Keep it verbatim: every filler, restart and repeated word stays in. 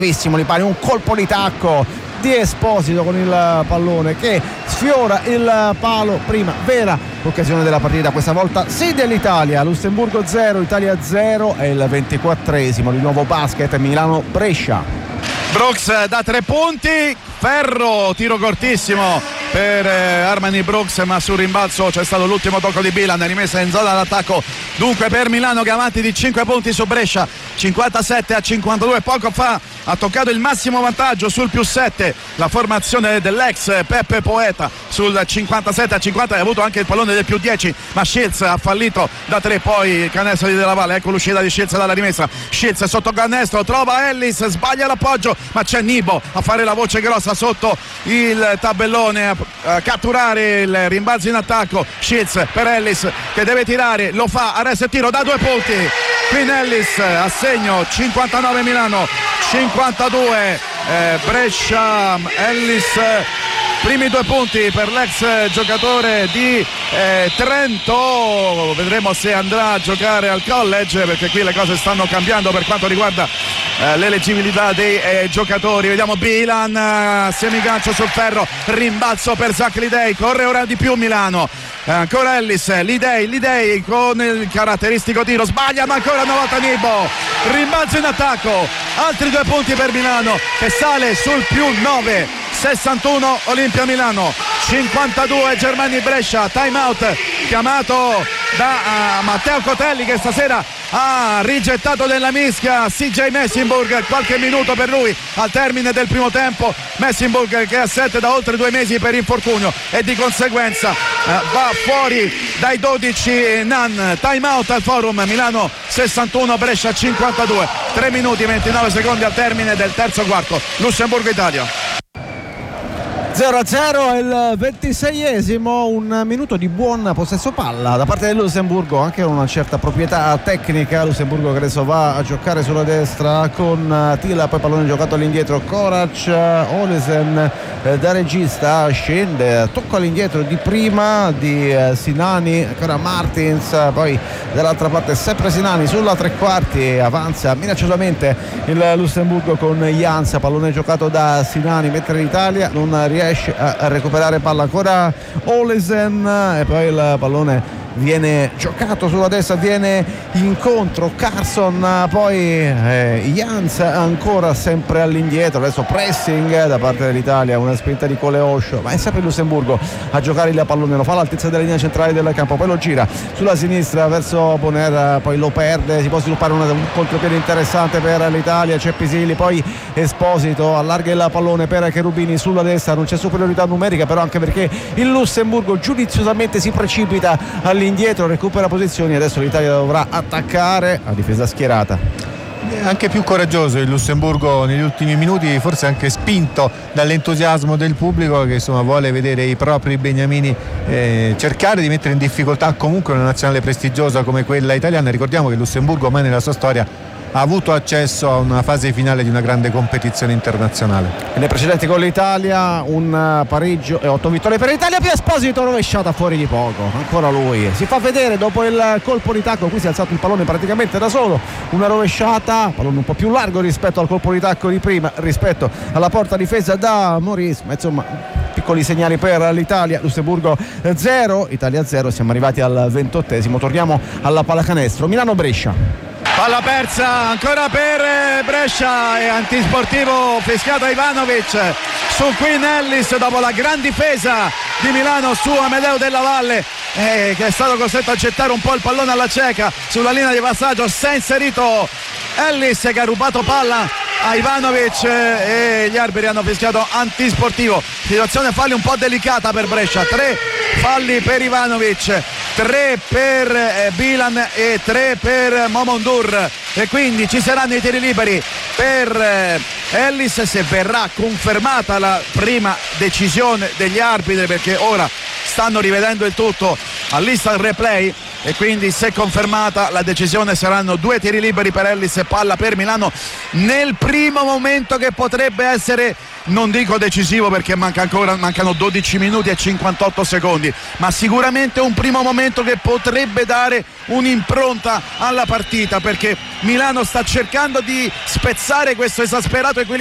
Li pare un colpo di tacco di Esposito con il pallone che sfiora il palo. Prima vera occasione della partita, questa volta sì dell'Italia. Lussemburgo zero, Italia zero. È il ventiquattresimo di nuovo basket Milano-Brescia. Brooks da tre punti, ferro, tiro cortissimo per eh, Armani Brooks, ma sul rimbalzo c'è stato l'ultimo tocco di Bilan, rimessa in zona d'attacco dunque per Milano, che avanti di cinque punti su Brescia, cinquantasette a cinquantadue. Poco fa ha toccato il massimo vantaggio sul più sette la formazione dell'ex Peppe Poeta sul cinquantasette a cinquanta, ha avuto anche il pallone del più dieci, ma Shields ha fallito da tre. Poi canestro di Della Valle, ecco l'uscita di Shields dalla rimessa, Shields sotto canestro, trova Ellis, sbaglia l'appoggio, ma c'è Nibo a fare la voce grossa sotto il tabellone, a, a catturare il rimbalzo in attacco. Shields per Ellis che deve tirare, lo fa, adesso il tiro da due punti, Quinn Ellis a segno, cinquantanove Milano, cinquantadue eh, Brescia. Ellis, primi due punti per l'ex giocatore di eh, Trento. Vedremo se andrà a giocare al college, perché qui le cose stanno cambiando per quanto riguarda eh, l'eleggibilità dei eh, giocatori. Vediamo Bilan, eh, semigancio sul ferro, rimbalzo per Zach Lidei, corre ora di più Milano. Eh, ancora Ellis, Lidei, Lidei con il caratteristico tiro, sbaglia, ma ancora una volta Nibo, rimbalzo in attacco, altri due punti per Milano che sale sul più nove, sessantuno Olimpia Milano, cinquantadue Germani Brescia. Time out chiamato da uh, Matteo Cotelli, che stasera ha rigettato della mischia C J Messinburg, qualche minuto per lui al termine del primo tempo. Messinburg che è assente da oltre due mesi per infortunio e di conseguenza uh, va fuori dai dodici Nan. Time out al Forum, Milano sessantuno Brescia cinquantadue, tre minuti e ventinove secondi al termine del terzo quarto. Lussemburgo Italia zero a zero è il ventiseiesimo, un minuto di buon possesso palla da parte del Lussemburgo, anche una certa proprietà tecnica. Lussemburgo che adesso va a giocare sulla destra con Tila, poi pallone giocato all'indietro, Korac, Olesen eh, da regista scende, tocco all'indietro di prima di eh, Sinani, ancora Martins, poi dall'altra parte sempre Sinani sulla tre quarti, avanza minacciosamente il Lussemburgo con Jansa, pallone giocato da Sinani, mentre l'Italia non riesce a recuperare palla. Ancora Olesen e poi il pallone viene giocato sulla destra, viene incontro Carson, poi eh, Jans ancora sempre all'indietro, adesso pressing da parte dell'Italia, una spinta di Coleoscio, ma è sempre il Lussemburgo a giocare il pallone, lo fa all'altezza della linea centrale del campo, poi lo gira sulla sinistra verso Bonner, poi lo perde, si può sviluppare una, un contropiede interessante per l'Italia, c'è Pisilli, poi Esposito allarga il pallone per Cherubini sulla destra, non c'è superiorità numerica però, anche perché il Lussemburgo giudiziosamente si precipita all'indietro, recupera posizioni, adesso l'Italia dovrà attaccare a difesa schierata. È anche più coraggioso il Lussemburgo negli ultimi minuti, forse anche spinto dall'entusiasmo del pubblico che insomma vuole vedere i propri beniamini eh, cercare di mettere in difficoltà comunque una nazionale prestigiosa come quella italiana. Ricordiamo che il Lussemburgo mai nella sua storia ha avuto accesso a una fase finale di una grande competizione internazionale. Nei precedenti con l'Italia un pareggio e otto vittorie per l'Italia, più Esposito rovesciata fuori di poco, ancora lui si fa vedere dopo il colpo di tacco, qui si è alzato il pallone praticamente da solo, una rovesciata, pallone un po' più largo rispetto al colpo di tacco di prima, rispetto alla porta difesa da Maurice, ma insomma piccoli segnali per l'Italia. Lussemburgo zero, Italia zero, siamo arrivati al ventottesimo, torniamo alla pallacanestro Milano-Brescia. Palla persa ancora per Brescia e antisportivo fischiato Ivanovic su Quinn Ellis dopo la gran difesa di Milano su Amedeo Della Valle, eh, che è stato costretto a gettare un po' il pallone alla cieca sulla linea di passaggio. Si è inserito Ellis che ha rubato palla a Ivanovic e gli arbitri hanno fischiato antisportivo. Situazione falli un po' delicata per Brescia, tre falli per Ivanovic, tre per eh, Bilan e tre per Momondur, e quindi ci saranno i tiri liberi per eh, Ellis se verrà confermata la prima decisione degli arbitri, perché ora stanno rivedendo il tutto all'Instant Replay. e quindi se confermata la decisione saranno due tiri liberi per Ellis e palla per Milano nel primo momento che potrebbe essere, non dico decisivo perché manca ancora, mancano dodici minuti e cinquantotto secondi, ma sicuramente un primo momento che potrebbe dare un'impronta alla partita, perché Milano sta cercando di spezzare questo esasperato equilibrio